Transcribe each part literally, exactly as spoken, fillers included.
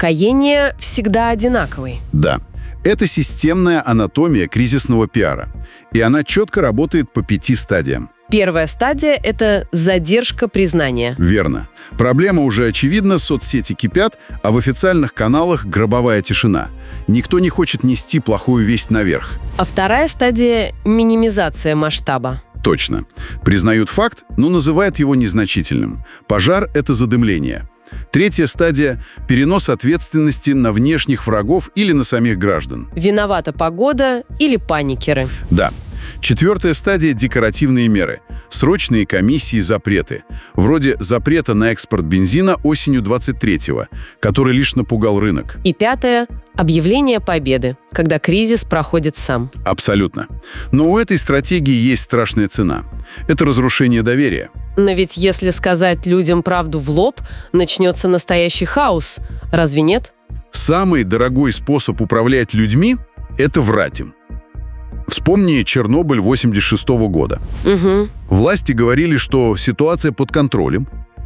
успокоения всегда одинаковый. Да. Это системная анатомия кризисного пиара. И она четко работает по пяти стадиям. Первая стадия – это задержка признания. Верно. Проблема уже очевидна, соцсети кипят, а в официальных каналах гробовая тишина. Никто не хочет нести плохую весть наверх. А вторая стадия – минимизация масштаба. Точно. Признают факт, но называют его незначительным. Пожар – это задымление. Третья стадия – перенос ответственности на внешних врагов или на самих граждан. Виновата погода или паникеры. Да. Четвертая стадия – декоративные меры. Срочные комиссии, запреты. Вроде запрета на экспорт бензина осенью двадцать третьего, который лишь напугал рынок. И пятая – объявление победы, когда кризис проходит сам. Абсолютно. Но у этой стратегии есть страшная цена. Это разрушение доверия. Но ведь если сказать людям правду в лоб, начнется настоящий хаос. Разве нет? Самый дорогой способ управлять людьми – это врать им. Вспомни Чернобыль восемьдесят шестого года. Угу. Власти говорили, что ситуация под контролем,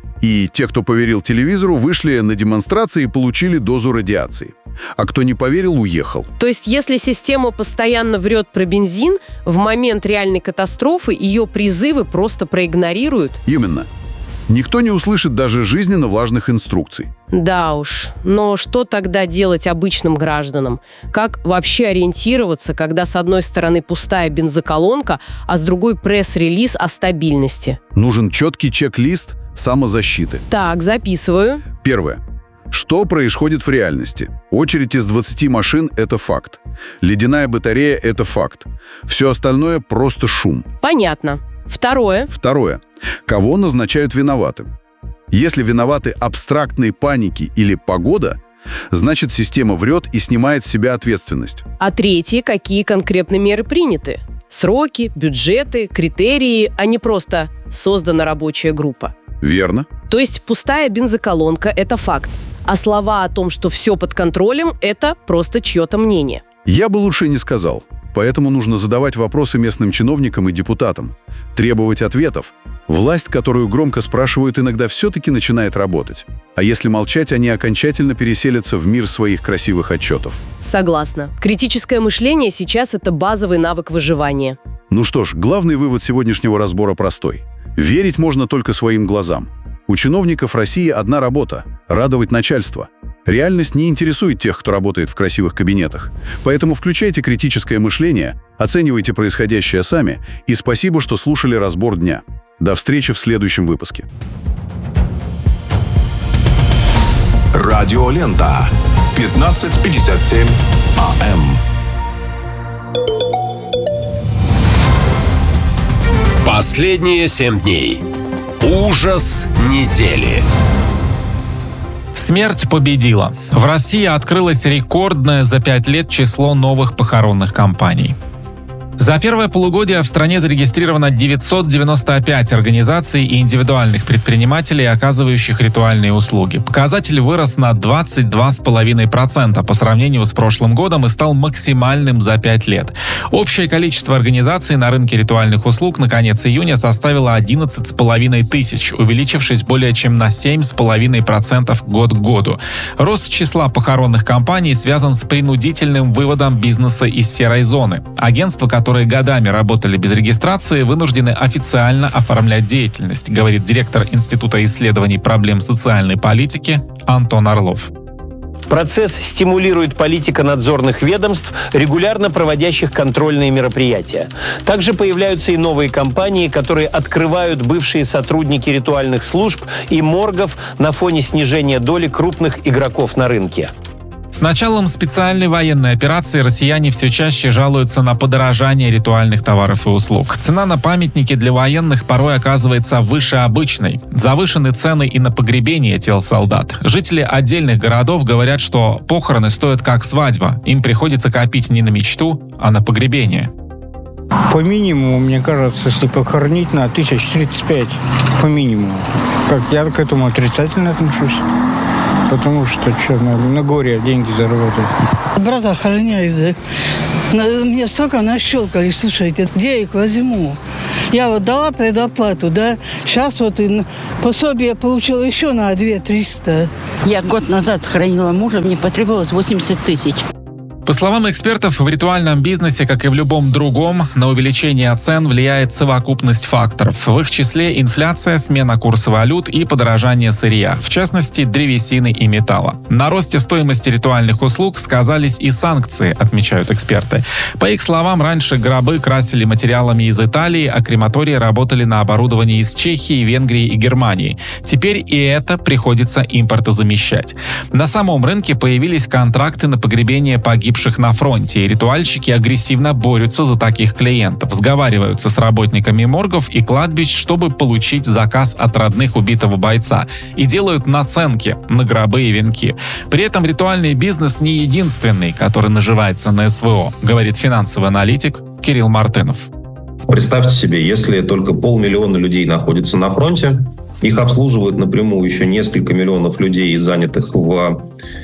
и те, кто поверил телевизору, вышли на демонстрации и получили дозу радиации. А кто не поверил, уехал. То есть, если система постоянно врет про бензин, в момент реальной катастрофы ее призывы просто проигнорируют? Именно. Никто не услышит даже жизненно важных инструкций. Да уж, но что тогда делать обычным гражданам? Как вообще ориентироваться, когда с одной стороны пустая бензоколонка, а с другой пресс-релиз о стабильности? Нужен четкий чек-лист самозащиты. Так, записываю. Первое. Что происходит в реальности? Очередь из двадцати машин – это факт. Ледяная батарея – это факт. Все остальное – просто шум. Понятно. Второе. Второе. Кого назначают виноватым? Если виноваты абстрактные паники или погода, значит, система врет и снимает с себя ответственность. А третье, какие конкретные меры приняты? Сроки, бюджеты, критерии, а не просто создана рабочая группа. Верно. То есть пустая бензоколонка – это факт, а слова о том, что все под контролем – это просто чье-то мнение. Я бы лучше не сказал. Поэтому нужно задавать вопросы местным чиновникам и депутатам, требовать ответов. Власть, которую громко спрашивают, иногда все-таки начинает работать. А если молчать, они окончательно переселятся в мир своих красивых отчетов. Согласна. Критическое мышление сейчас – это базовый навык выживания. Ну что ж, главный вывод сегодняшнего разбора простой. Верить можно только своим глазам. У чиновников России одна работа – радовать начальство. Реальность не интересует тех, кто работает в красивых кабинетах. Поэтому включайте критическое мышление, оценивайте происходящее сами, и спасибо, что слушали разбор дня. До встречи в следующем выпуске. Радиолента. пятнадцать пятьдесят семь АМ. Последние семь дней. Ужас недели. Смерть победила. В России открылось рекордное за пять лет число новых похоронных компаний. За первое полугодие в стране зарегистрировано девятьсот девяносто пять организаций и индивидуальных предпринимателей, оказывающих ритуальные услуги. Показатель вырос на двадцать два целых пять десятых процента по сравнению с прошлым годом и стал максимальным за пять лет. Общее количество организаций на рынке ритуальных услуг на конец июня составило одиннадцать с половиной тысяч, увеличившись более чем на семь с половиной процентов год к году. Рост числа похоронных компаний связан с принудительным выводом бизнеса из серой зоны. Агентства, которые которые годами работали без регистрации, вынуждены официально оформлять деятельность, говорит директор Института исследований проблем социальной политики Антон Орлов. Процесс стимулирует политика надзорных ведомств, регулярно проводящих контрольные мероприятия. Также появляются и новые компании, которые открывают бывшие сотрудники ритуальных служб и моргов на фоне снижения доли крупных игроков на рынке. С началом специальной военной операции россияне все чаще жалуются на подорожание ритуальных товаров и услуг. Цена на памятники для военных порой оказывается выше обычной. Завышены цены и на погребение тел солдат. Жители отдельных городов говорят, что похороны стоят как свадьба. Им приходится копить не на мечту, а на погребение. По минимуму, мне кажется, если похоронить, на тысяч тридцать пять. По минимуму. Как я к этому отрицательно отношусь. Потому что, что на, на горе деньги заработать. Брата охраняют, да? Мне столько нащелкали, слушайте, где я их возьму? Я вот дала предоплату, да, сейчас вот и пособие я получила еще на две триста. Я год назад хранила мужа, мне потребовалось восемьдесят тысяч. По словам экспертов, в ритуальном бизнесе, как и в любом другом, на увеличение цен влияет совокупность факторов. В их числе инфляция, смена курса валют и подорожание сырья, в частности, древесины и металла. На росте стоимости ритуальных услуг сказались и санкции, отмечают эксперты. По их словам, раньше гробы красили материалами из Италии, а крематории работали на оборудовании из Чехии, Венгрии и Германии. Теперь и это приходится импортозамещать. На самом рынке появились контракты на погребение погибших на фронте, и ритуальщики агрессивно борются за таких клиентов, сговариваются с работниками моргов и кладбищ, чтобы получить заказ от родных убитого бойца, и делают наценки на гробы и венки. При этом ритуальный бизнес не единственный, который наживается на СВО, говорит финансовый аналитик Кирилл Мартынов. Представьте себе, если только полмиллиона людей находится на фронте, их обслуживают напрямую еще несколько миллионов людей, занятых в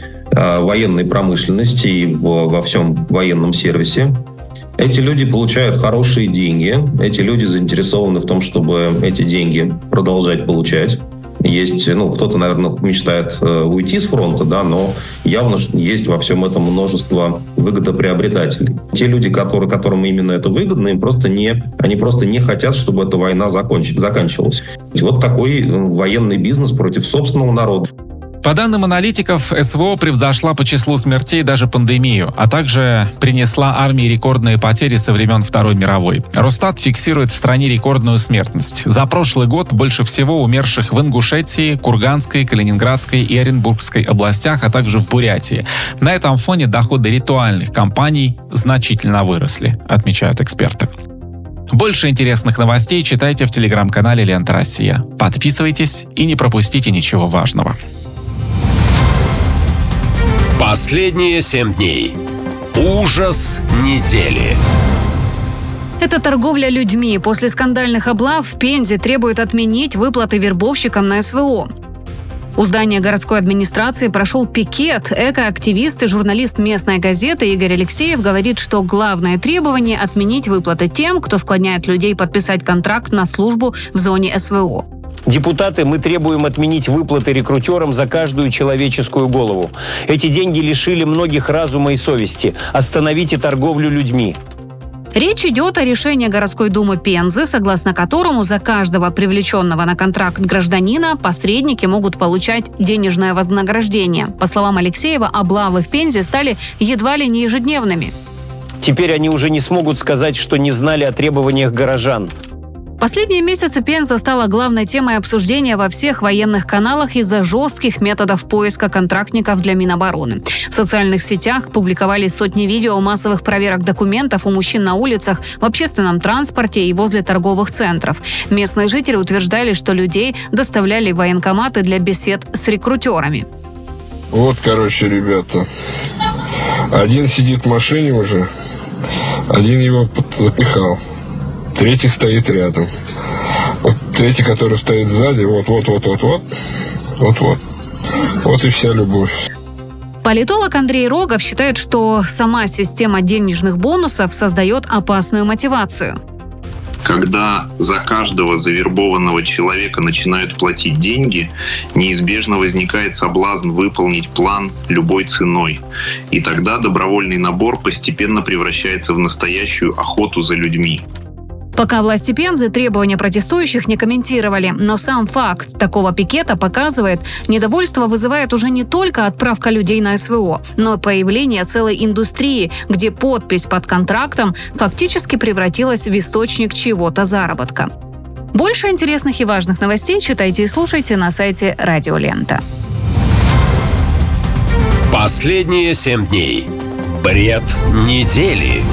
военной промышленности и во всем военном сервисе. Эти люди получают хорошие деньги. Эти люди заинтересованы в том, чтобы эти деньги продолжать получать. Есть, ну, кто-то, наверное, мечтает э, уйти с фронта, да, но явно есть во всем этом множество выгодоприобретателей. Те люди, которые, которым именно это выгодно, им просто не, они просто не хотят, чтобы эта война законч, заканчивалась. Вот такой военный бизнес против собственного народа. По данным аналитиков, СВО превзошла по числу смертей даже пандемию, а также принесла армии рекордные потери со времен Второй мировой. Росстат фиксирует в стране рекордную смертность. За прошлый год больше всего умерших в Ингушетии, Курганской, Калининградской и Оренбургской областях, а также в Бурятии. На этом фоне доходы ритуальных компаний значительно выросли, отмечают эксперты. Больше интересных новостей читайте в телеграм-канале «Лента Россия». Подписывайтесь и не пропустите ничего важного. Последние семь дней. Ужас недели. Это торговля людьми. После скандальных облав в Пензе требуют отменить выплаты вербовщикам на СВО. У здания городской администрации прошел пикет. Экоактивист и журналист местной газеты Игорь Алексеев говорит, что главное требование – отменить выплаты тем, кто склоняет людей подписать контракт на службу в зоне СВО. Депутаты, мы требуем отменить выплаты рекрутерам за каждую человеческую голову. Эти деньги лишили многих разума и совести. Остановите торговлю людьми. Речь идет о решении городской думы Пензы, согласно которому за каждого привлеченного на контракт гражданина посредники могут получать денежное вознаграждение. По словам Алексеева, облавы в Пензе стали едва ли не ежедневными. Теперь они уже не смогут сказать, что не знали о требованиях горожан. Последние месяцы Пенза стала главной темой обсуждения во всех военных каналах из-за жестких методов поиска контрактников для Минобороны. В социальных сетях публиковались сотни видео массовых проверок документов у мужчин на улицах, в общественном транспорте и возле торговых центров. Местные жители утверждали, что людей доставляли в военкоматы для бесед с рекрутерами. Вот, короче, ребята. Один сидит в машине уже, один его запихал. Третий стоит рядом. Вот третий, который стоит сзади, вот-вот-вот-вот-вот. Вот-вот. Вот и вся любовь. Политолог Андрей Рогов считает, что сама система денежных бонусов создает опасную мотивацию. Когда за каждого завербованного человека начинают платить деньги, неизбежно возникает соблазн выполнить план любой ценой. И тогда добровольный набор постепенно превращается в настоящую охоту за людьми. Пока власти Пензы требования протестующих не комментировали, но сам факт такого пикета показывает, недовольство вызывает уже не только отправка людей на СВО, но и появление целой индустрии, где подпись под контрактом фактически превратилась в источник чьего-то заработка. Больше интересных и важных новостей читайте и слушайте на сайте Радио Лента. Последние семь дней. Бред недели.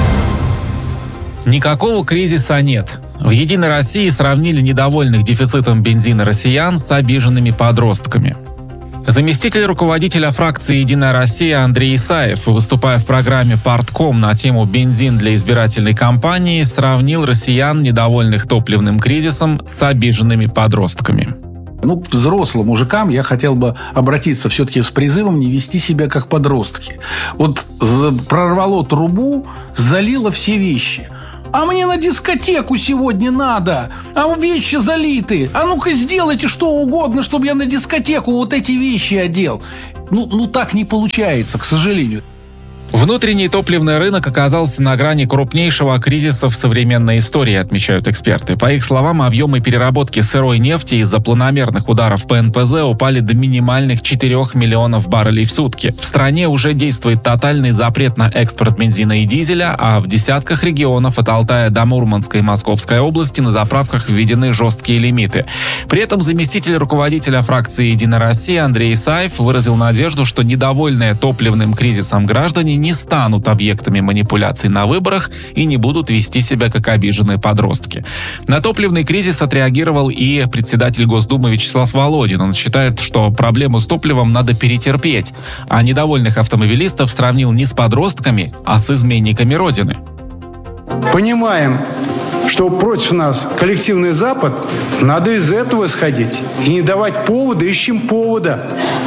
Никакого кризиса нет. В «Единой России» сравнили недовольных дефицитом бензина россиян с обиженными подростками. Заместитель руководителя фракции «Единая Россия» Андрей Исаев, выступая в программе «Партком» на тему «Бензин для избирательной кампании», сравнил россиян, недовольных топливным кризисом, с обиженными подростками. Ну, к взрослым мужикам я хотел бы обратиться все-таки с призывом не вести себя как подростки. Вот прорвало трубу, залило все вещи. А мне на дискотеку сегодня надо, а вещи залиты. А ну-ка сделайте что угодно, чтобы я на дискотеку вот эти вещи одел. Ну, ну так не получается, к сожалению. Внутренний топливный рынок оказался на грани крупнейшего кризиса в современной истории, отмечают эксперты. По их словам, объемы переработки сырой нефти из-за планомерных ударов по эн пэ зэ упали до минимальных четырёх миллионов баррелей в сутки. В стране уже действует тотальный запрет на экспорт бензина и дизеля, а в десятках регионов от Алтая до Мурманской и Московской области на заправках введены жесткие лимиты. При этом заместитель руководителя фракции «Единая Россия» Андрей Исаев выразил надежду, что недовольные топливным кризисом граждане не станут объектами манипуляций на выборах и не будут вести себя как обиженные подростки. На топливный кризис отреагировал и председатель Госдумы Вячеслав Володин. Он считает, что проблему с топливом надо перетерпеть, а недовольных автомобилистов сравнил не с подростками, а с изменниками Родины. Понимаем, что против нас коллективный Запад, надо из этого исходить и не давать повода, ищем повода.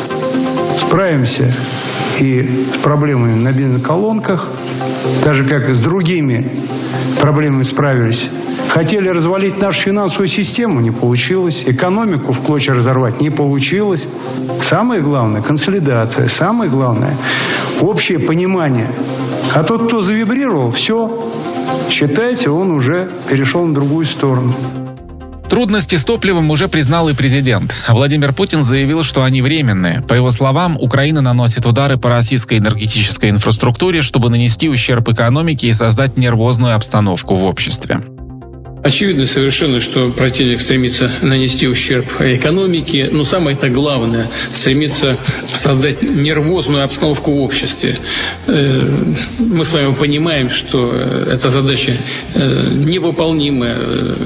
Справимся и с проблемами на бензоколонках, даже как и с другими проблемами справились. Хотели развалить нашу финансовую систему, не получилось. Экономику в клочья разорвать не получилось. Самое главное – консолидация. Самое главное – общее понимание. А тот, кто завибрировал, все, считайте, он уже перешел на другую сторону. Трудности с топливом уже признал и президент. Владимир Путин заявил, что они временные. По его словам, Украина наносит удары по российской энергетической инфраструктуре, чтобы нанести ущерб экономике и создать нервозную обстановку в обществе. Очевидно совершенно, что противник стремится нанести ущерб экономике, но самое-то главное – стремится создать нервозную обстановку в обществе. Мы с вами понимаем, что эта задача невыполнимая.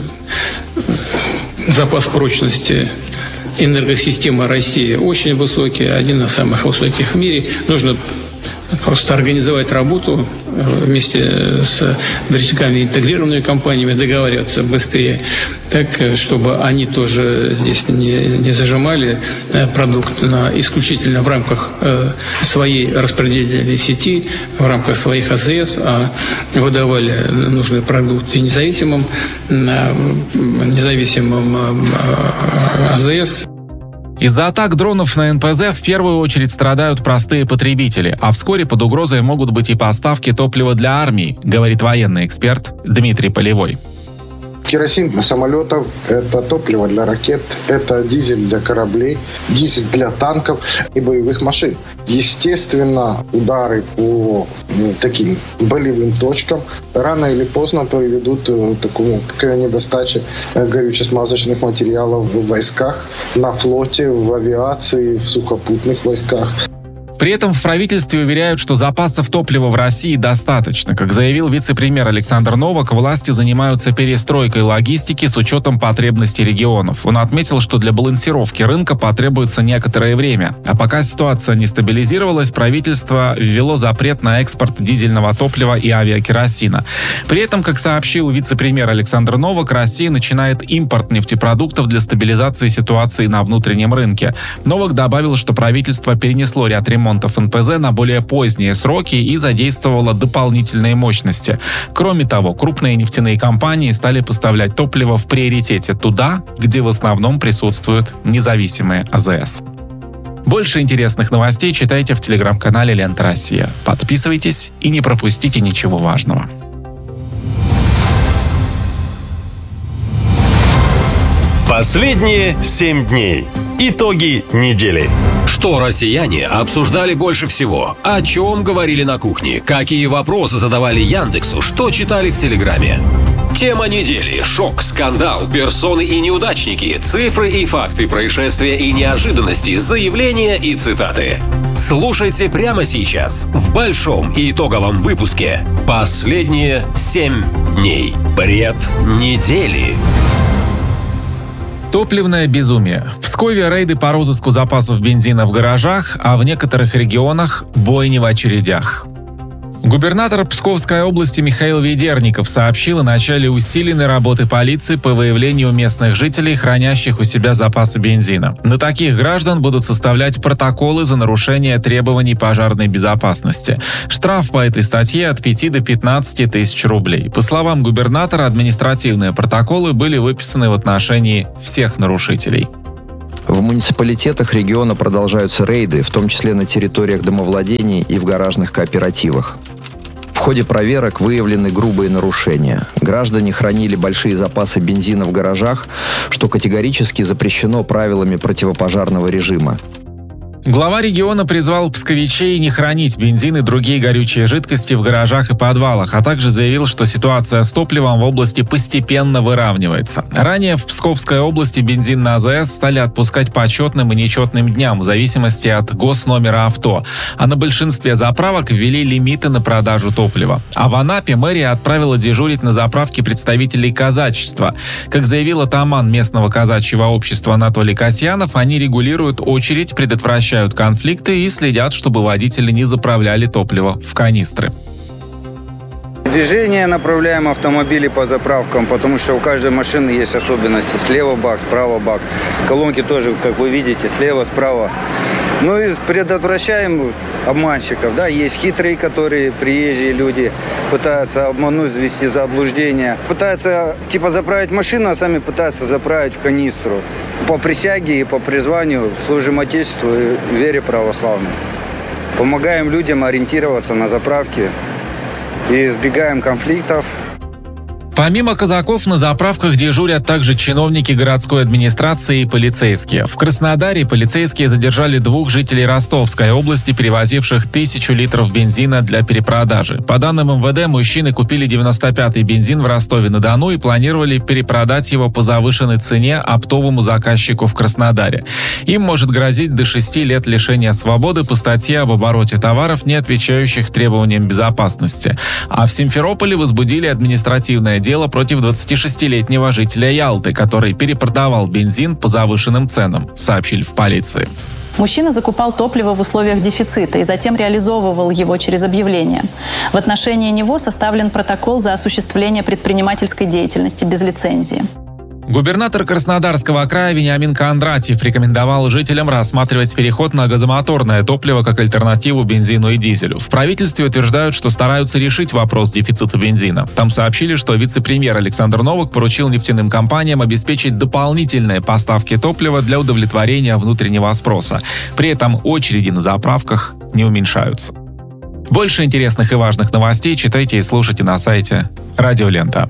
Запас прочности энергосистемы России очень высокий, один из самых высоких в мире. Нужно просто организовать работу вместе с вертикально интегрированными компаниями, договариваться быстрее, так, чтобы они тоже здесь не, не зажимали продукт на, исключительно в рамках своей распределительной сети, в рамках своих а зэ эс, а выдавали нужные продукты независимым, независимым а зэ эс. Из-за атак дронов на эн пэ зэ в первую очередь страдают простые потребители, а вскоре под угрозой могут быть и поставки топлива для армии, говорит военный эксперт Дмитрий Полевой. Керосин для самолетов, это топливо для ракет, это дизель для кораблей, дизель для танков и боевых машин. Естественно, удары по ну, таким болевым точкам рано или поздно приведут к такому, к недостаче горюче-смазочных материалов в войсках, на флоте, в авиации, в сухопутных войсках. При этом в правительстве уверяют, что запасов топлива в России достаточно. Как заявил вице-премьер Александр Новак, власти занимаются перестройкой логистики с учетом потребностей регионов. Он отметил, что для балансировки рынка потребуется некоторое время. А пока ситуация не стабилизировалась, правительство ввело запрет на экспорт дизельного топлива и авиакеросина. При этом, как сообщил вице-премьер Александр Новак, Россия начинает импорт нефтепродуктов для стабилизации ситуации на внутреннем рынке. Новак добавил, что правительство перенесло ряд ремонтов эн пэ зэ на более поздние сроки и задействовала дополнительные мощности. Кроме того, крупные нефтяные компании стали поставлять топливо в приоритете туда, где в основном присутствуют независимые а зэ эс. Больше интересных новостей читайте в телеграм-канале «Лента Россия». Подписывайтесь и не пропустите ничего важного. Последние семь дней. Итоги недели. Что россияне обсуждали больше всего? О чем говорили на кухне? Какие вопросы задавали Яндексу? Что читали в Телеграме? Тема недели. Шок, скандал, персоны и неудачники, цифры и факты, происшествия и неожиданности, заявления и цитаты. Слушайте прямо сейчас в большом и итоговом выпуске «Последние семь дней. Бред недели». Топливное безумие. В Пскове рейды по розыску запасов бензина в гаражах, а в некоторых регионах бойни в очередях. Губернатор Псковской области Михаил Ведерников сообщил о начале усиленной работы полиции по выявлению местных жителей, хранящих у себя запасы бензина. На таких граждан будут составлять протоколы за нарушение требований пожарной безопасности. Штраф по этой статье от пяти до пятнадцати тысяч рублей. По словам губернатора, административные протоколы были выписаны в отношении всех нарушителей. В муниципалитетах региона продолжаются рейды, в том числе на территориях домовладений и в гаражных кооперативах. В ходе проверок выявлены грубые нарушения. Граждане хранили большие запасы бензина в гаражах, что категорически запрещено правилами противопожарного режима. Глава региона призвал псковичей не хранить бензин и другие горючие жидкости в гаражах и подвалах, а также заявил, что ситуация с топливом в области постепенно выравнивается. Ранее в Псковской области бензин на АЗС стали отпускать по четным и нечетным дням в зависимости от госномера авто, а на большинстве заправок ввели лимиты на продажу топлива. А в Анапе мэрия отправила дежурить на заправке представителей казачества. Как заявил атаман местного казачьего общества Анатолий Касьянов, они регулируют очередь, предотвращают конфликты и следят, чтобы водители не заправляли топливо в канистры. Движение направляем автомобили по заправкам, потому что у каждой машины есть особенности. Слева бак, справа бак. Колонки тоже, как вы видите, слева, справа. Ну и предотвращаем обманщиков. Да, есть хитрые, которые приезжие люди пытаются обмануть, ввести в заблуждение. Пытаются типа заправить машину, а сами пытаются заправить в канистру. По присяге и по призванию служим Отечеству и вере православной. Помогаем людям ориентироваться на заправке и избегаем конфликтов. Помимо казаков на заправках дежурят также чиновники городской администрации и полицейские. В Краснодаре полицейские задержали двух жителей Ростовской области, перевозивших тысячу литров бензина для перепродажи. По данным эм вэ дэ, мужчины купили девяносто пятый бензин в Ростове-на-Дону и планировали перепродать его по завышенной цене оптовому заказчику в Краснодаре. Им может грозить до шести лет лишения свободы по статье об обороте товаров, не отвечающих требованиям безопасности. А в Симферополе возбудили административное дело дело против двадцатишестилетнего жителя Ялты, который перепродавал бензин по завышенным ценам, сообщили в полиции. Мужчина закупал топливо в условиях дефицита и затем реализовывал его через объявление. В отношении него составлен протокол за осуществление предпринимательской деятельности без лицензии. Губернатор Краснодарского края Вениамин Кондратьев рекомендовал жителям рассматривать переход на газомоторное топливо как альтернативу бензину и дизелю. В правительстве утверждают, что стараются решить вопрос дефицита бензина. Там сообщили, что вице-премьер Александр Новак поручил нефтяным компаниям обеспечить дополнительные поставки топлива для удовлетворения внутреннего спроса. При этом очереди на заправках не уменьшаются. Больше интересных и важных новостей читайте и слушайте на сайте Радио Лента.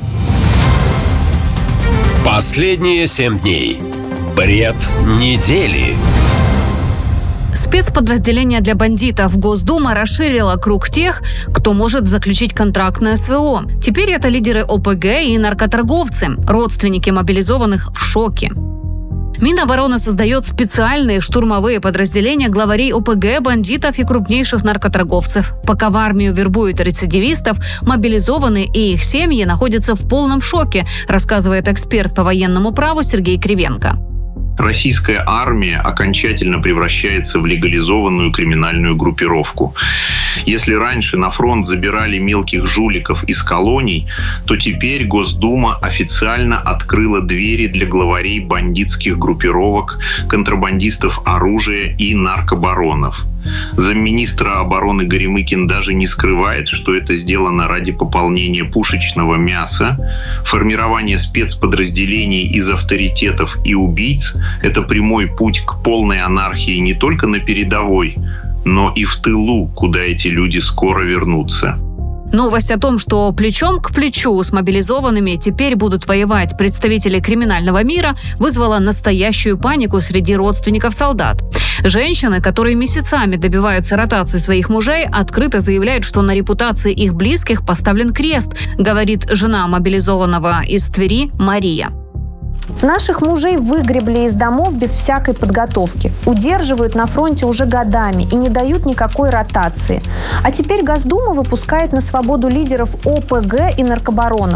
Последние семь дней. Бред недели. Спецподразделение для бандитов. Госдума расширила круг тех, кто может заключить контракт на эс вэ о. Теперь это лидеры о пэ гэ и наркоторговцы. Родственники мобилизованных в шоке. Минобороны создает специальные штурмовые подразделения главарей о пэ гэ, бандитов и крупнейших наркоторговцев. Пока в армию вербуют рецидивистов, мобилизованные и их семьи находятся в полном шоке, рассказывает эксперт по военному праву Сергей Кривенко. Российская армия окончательно превращается в легализованную криминальную группировку. Если раньше на фронт забирали мелких жуликов из колоний, то теперь Госдума официально открыла двери для главарей бандитских группировок, контрабандистов оружия и наркобаронов. Замминистра обороны Горемыкин даже не скрывает, что это сделано ради пополнения пушечного мяса. Формирование спецподразделений из авторитетов и убийц – это прямой путь к полной анархии не только на передовой, но и в тылу, куда эти люди скоро вернутся. Новость о том, что плечом к плечу с мобилизованными теперь будут воевать представители криминального мира, вызвала настоящую панику среди родственников солдат. Женщины, которые месяцами добиваются ротации своих мужей, открыто заявляют, что на репутации их близких поставлен крест, говорит жена мобилизованного из Твери Мария. Наших мужей выгребли из домов без всякой подготовки. Удерживают на фронте уже годами и не дают никакой ротации. А теперь Госдума выпускает на свободу лидеров о пэ гэ и наркобаронов.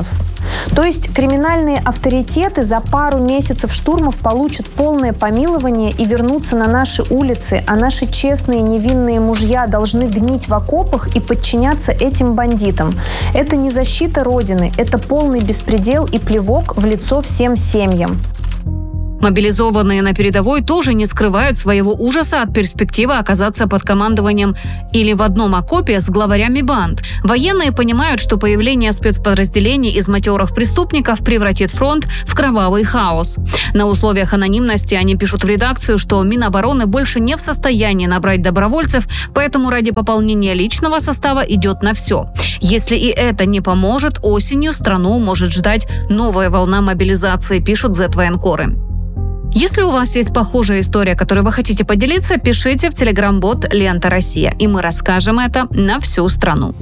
То есть криминальные авторитеты за пару месяцев штурмов получат полное помилование и вернутся на наши улицы, а наши честные невинные мужья должны гнить в окопах и подчиняться этим бандитам. Это не защита Родины, это полный беспредел и плевок в лицо всем семьям. Мобилизованные на передовой тоже не скрывают своего ужаса от перспективы оказаться под командованием или в одном окопе с главарями банд. Военные понимают, что появление спецподразделений из матерых преступников превратит фронт в кровавый хаос. На условиях анонимности они пишут в редакцию, что Минобороны больше не в состоянии набрать добровольцев, поэтому ради пополнения личного состава идет на все. Если и это не поможет, осенью страну может ждать новая волна мобилизации, пишут зет-военкоры. Если у вас есть похожая история, которой вы хотите поделиться, пишите в телеграм-бот «Лента Россия», и мы расскажем это на всю страну.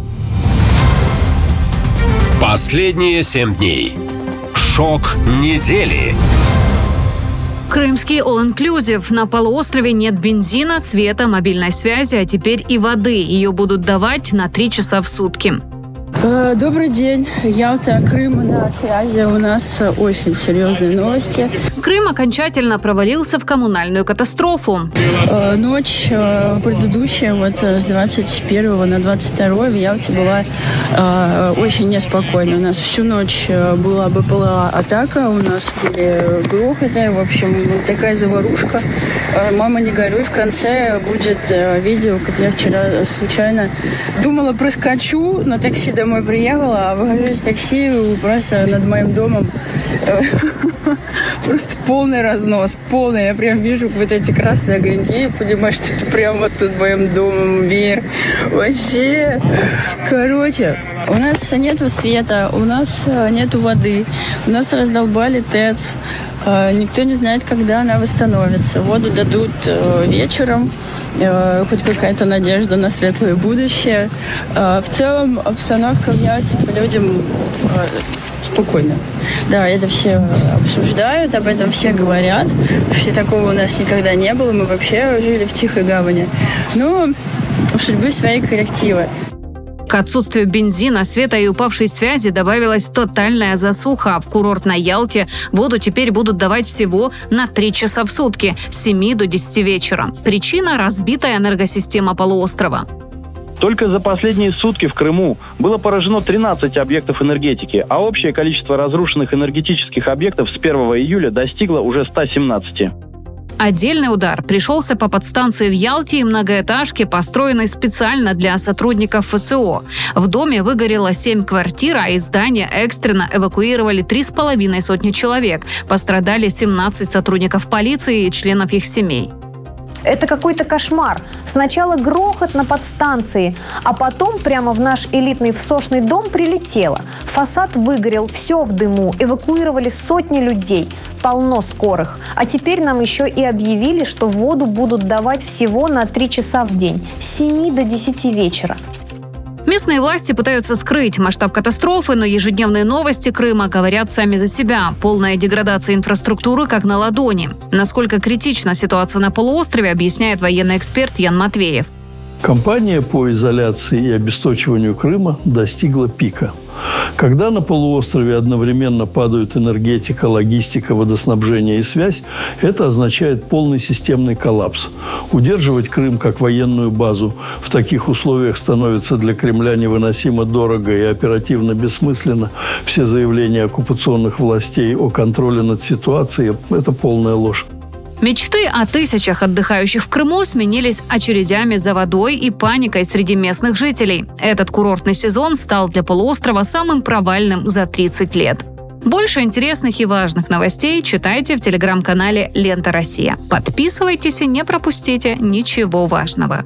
Последние семь дней. Шок недели. Крымский all-inclusive. На полуострове нет бензина, света, мобильной связи, а теперь и воды. Ее будут давать на три часа в сутки. Добрый день. Ялта, Крым на связи. У нас очень серьезные новости. Крым окончательно провалился в коммунальную катастрофу. Ночь предыдущая, вот с двадцать первого на двадцать второе в Ялте была очень неспокойна. У нас всю ночь была БПЛА-атака, у нас были грохоты, в общем, такая заварушка. Мама, не горюй, в конце будет видео, как я вчера случайно думала, проскочу, на такси домой приехала, а выхожу из такси, просто над моим домом просто полный разнос, полный. Я прям вижу вот эти красные огоньки и понимаю, что это прямо вот тут моим домом мир. Вообще, короче, у нас нету света, у нас нету воды, у нас раздолбали ТЭЦ. Никто не знает, когда она восстановится. Воду дадут вечером, хоть какая-то надежда на светлое будущее. В целом обстановка в Ялте по людям спокойно. Да, это все обсуждают, об этом все говорят, потому что такого у нас никогда не было, мы вообще жили в тихой гавани. Но у судьбы свои коррективы. К отсутствию бензина, света и упавшей связи добавилась тотальная засуха. В курортной Ялте воду теперь будут давать всего на три часа в сутки, с семи до десяти вечера. Причина – разбитая энергосистема полуострова. Только за последние сутки в Крыму было поражено тринадцать объектов энергетики, а общее количество разрушенных энергетических объектов с первого июля достигло уже ста семнадцати. Отдельный удар пришелся по подстанции в Ялте и многоэтажке, построенной специально для сотрудников эф эс о. В доме выгорело семь квартир, а из здания экстренно эвакуировали три с половиной сотни человек. Пострадали семнадцать сотрудников полиции и членов их семей. Это какой-то кошмар. Сначала грохот на подстанции, а потом прямо в наш элитный всошный дом прилетело. Фасад выгорел, все в дыму, эвакуировали сотни людей, полно скорых. А теперь нам еще и объявили, что воду будут давать всего на три часа в день, с семи до десяти вечера. Местные власти пытаются скрыть масштаб катастрофы, но ежедневные новости Крыма говорят сами за себя. Полная деградация инфраструктуры как на ладони. Насколько критична ситуация на полуострове, объясняет военный эксперт Ян Матвеев. Кампания по изоляции и обесточиванию Крыма достигла пика. Когда на полуострове одновременно падают энергетика, логистика, водоснабжение и связь, это означает полный системный коллапс. Удерживать Крым как военную базу в таких условиях становится для Кремля невыносимо дорого и оперативно бессмысленно. Все заявления оккупационных властей о контроле над ситуацией – это полная ложь. Мечты о тысячах отдыхающих в Крыму сменились очередями за водой и паникой среди местных жителей. Этот курортный сезон стал для полуострова самым провальным за тридцать лет. Больше интересных и важных новостей читайте в телеграм-канале «Лента Россия». Подписывайтесь и не пропустите ничего важного.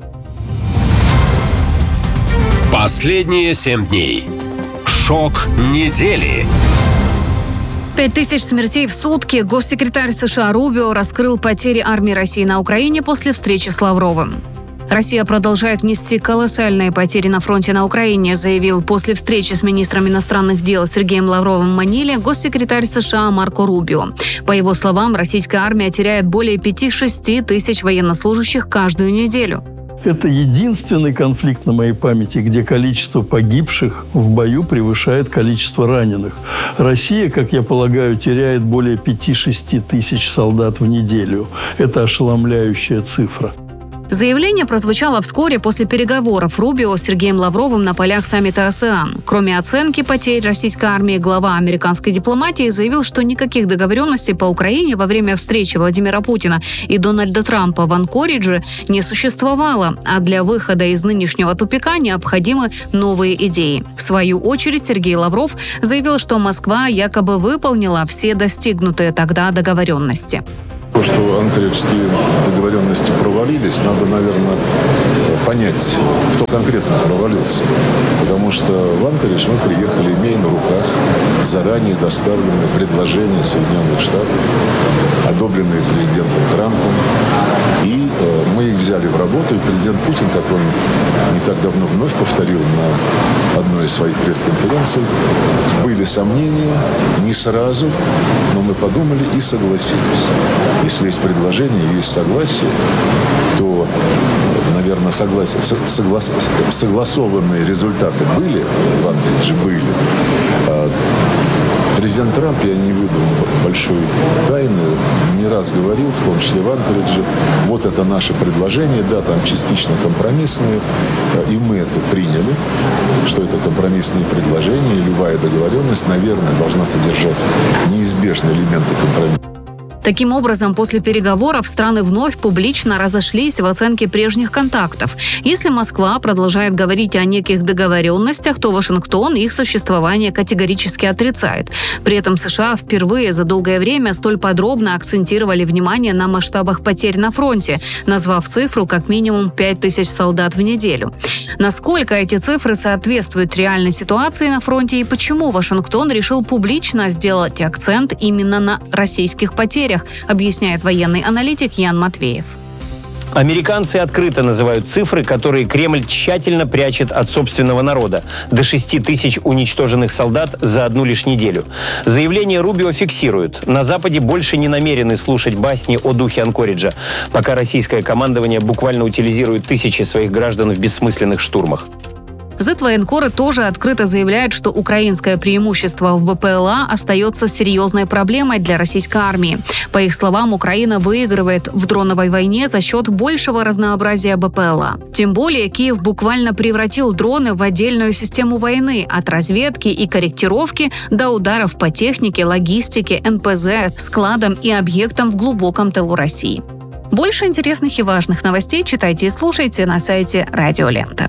Последние семь дней. Шок недели. Пять тысяч смертей в сутки. Госсекретарь США Рубио раскрыл потери армии России на Украине после встречи с Лавровым. Россия продолжает нести колоссальные потери на фронте на Украине, заявил после встречи с министром иностранных дел Сергеем Лавровым в Маниле госсекретарь США Марко Рубио. По его словам, российская армия теряет более пяти-шести тысяч военнослужащих каждую неделю. Это единственный конфликт на моей памяти, где количество погибших в бою превышает количество раненых. Россия, как я полагаю, теряет более пяти-шести тысяч солдат в неделю. Это ошеломляющая цифра. Заявление прозвучало вскоре после переговоров Рубио с Сергеем Лавровым на полях саммита АСЕАН. Кроме оценки потерь российской армии, глава американской дипломатии заявил, что никаких договоренностей по Украине во время встречи Владимира Путина и Дональда Трампа в Анкоридже не существовало, а для выхода из нынешнего тупика необходимы новые идеи. В свою очередь Сергей Лавров заявил, что Москва якобы выполнила все достигнутые тогда договоренности. То, что анкориджские договоренности провалились, надо, наверное, понять, кто конкретно провалился. Потому что в Анкоридж мы приехали, имея на руках заранее доставленные предложения Соединенных Штатов, одобренные президентом Трампом. И э, мы их взяли в работу. И президент Путин, как он не так давно вновь повторил на одной из своих пресс-конференций, были сомнения, не сразу, но мы подумали и согласились. Если есть предложение, есть согласие, то, наверное, соглас... Соглас... согласованные результаты были, в Анкоридже были. Президент Трамп, я не выдам большой тайны, не раз говорил, в том числе в Анкоридже, вот это наше предложение, да, там частично компромиссные, и мы это приняли, что это компромиссные предложения, и любая договоренность, наверное, должна содержать неизбежные элементы компромисса. Таким образом, после переговоров страны вновь публично разошлись в оценке прежних контактов. Если Москва продолжает говорить о неких договоренностях, то Вашингтон их существование категорически отрицает. При этом США впервые за долгое время столь подробно акцентировали внимание на масштабах потерь на фронте, назвав цифру как минимум пять тысяч солдат в неделю. Насколько эти цифры соответствуют реальной ситуации на фронте и почему Вашингтон решил публично сделать акцент именно на российских потерях, объясняет военный аналитик Ян Матвеев. Американцы открыто называют цифры, которые Кремль тщательно прячет от собственного народа. До шести тысяч уничтоженных солдат за одну лишь неделю. Заявление Рубио фиксирует. На Западе больше не намерены слушать басни о духе Анкориджа, пока российское командование буквально утилизирует тысячи своих граждан в бессмысленных штурмах. Зет-военкоры тоже открыто заявляют, что украинское преимущество в БПЛА остается серьезной проблемой для российской армии. По их словам, Украина выигрывает в дроновой войне за счет большего разнообразия БПЛА. Тем более Киев буквально превратил дроны в отдельную систему войны, от разведки и корректировки до ударов по технике, логистике, эн пэ зэ, складам и объектам в глубоком тылу России. Больше интересных и важных новостей читайте и слушайте на сайте Радио Лента.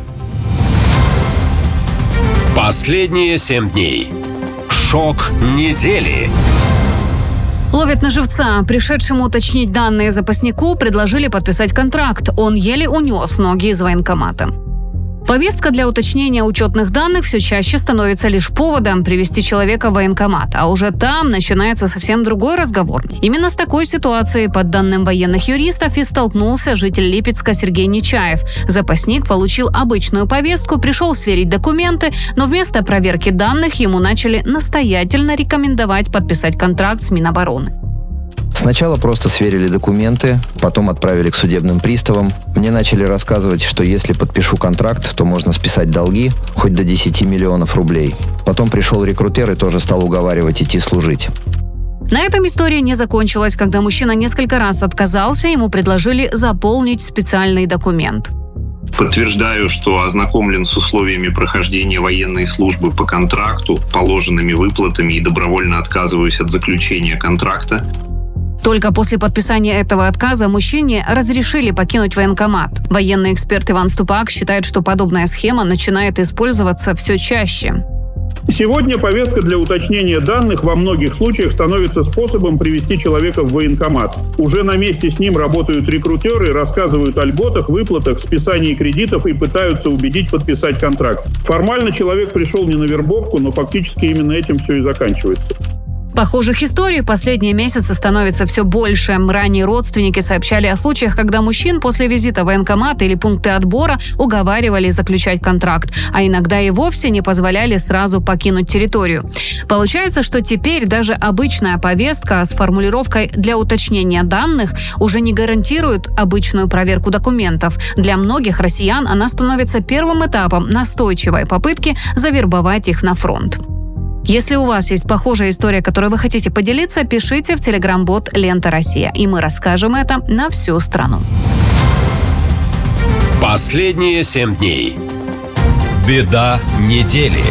Последние семь дней. Шок недели. Ловят на живца. Пришедшему уточнить данные запаснику предложили подписать контракт. Он еле унес ноги из военкомата. Повестка для уточнения учетных данных все чаще становится лишь поводом привести человека в военкомат, а уже там начинается совсем другой разговор. Именно с такой ситуацией, по данным военных юристов, и столкнулся житель Липецка Сергей Нечаев. Запасник получил обычную повестку, пришел сверить документы, но вместо проверки данных ему начали настоятельно рекомендовать подписать контракт с Минобороны. Сначала просто сверили документы, потом отправили к судебным приставам. Мне начали рассказывать, что если подпишу контракт, то можно списать долги хоть до десяти миллионов рублей. Потом пришел рекрутер и тоже стал уговаривать идти служить. На этом история не закончилась. Когда мужчина несколько раз отказался, ему предложили заполнить специальный документ. Подтверждаю, что ознакомлен с условиями прохождения военной службы по контракту, положенными выплатами и добровольно отказываюсь от заключения контракта. Только после подписания этого отказа мужчине разрешили покинуть военкомат. Военный эксперт Иван Ступак считает, что подобная схема начинает использоваться все чаще. Сегодня повестка для уточнения данных во многих случаях становится способом привести человека в военкомат. Уже на месте с ним работают рекрутеры, рассказывают о льготах, выплатах, списании кредитов и пытаются убедить подписать контракт. Формально человек пришел не на вербовку, но фактически именно этим все и заканчивается. Похожих историй в последние месяцы становится все больше. Ранее родственники сообщали о случаях, когда мужчин после визита в военкомат или пункты отбора уговаривали заключать контракт, а иногда и вовсе не позволяли сразу покинуть территорию. Получается, что теперь даже обычная повестка с формулировкой «для уточнения данных» уже не гарантирует обычную проверку документов. Для многих россиян она становится первым этапом настойчивой попытки завербовать их на фронт. Если у вас есть похожая история, которой вы хотите поделиться, пишите в телеграм-бот «Лента Россия», и мы расскажем это на всю страну. Последние семь дней. Беда недели.